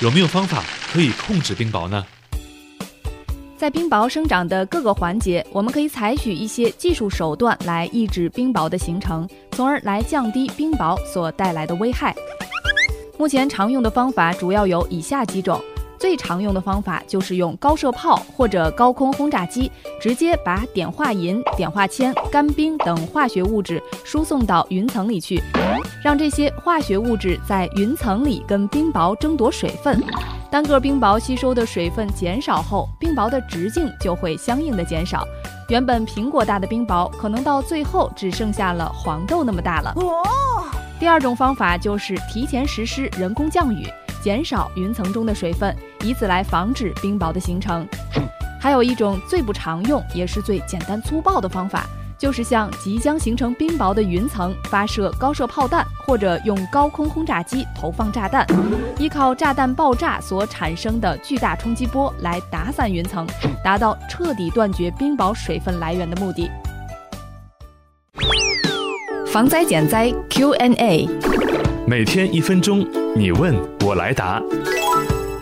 有没有方法可以控制冰雹呢？ 在冰雹生长的各个环节，我们可以采取一些技术手段来抑制冰雹的形成，从而来降低冰雹所带来的危害。目前常用的方法主要有以下几种。最常用的方法就是用高射炮或者高空轰炸机，直接把碘化银、碘化铅、干冰等化学物质输送到云层里去，让这些化学物质在云层里跟冰雹争夺水分。单个冰雹吸收的水分减少后，冰雹的直径就会相应的减少。原本苹果大的冰雹，可能到最后只剩下了黄豆那么大了。第二种方法就是提前实施人工降雨，减少云层中的水分，以此来防止冰雹的形成。还有一种最不常用也是最简单粗暴的方法，就是向即将形成冰雹的云层发射高射炮弹，或者用高空轰炸机投放炸弹，依靠炸弹爆炸所产生的巨大冲击波来打散云层，达到彻底断绝冰雹水分来源的目的。防灾减灾 Q&A， 每天1分钟，你问我来答。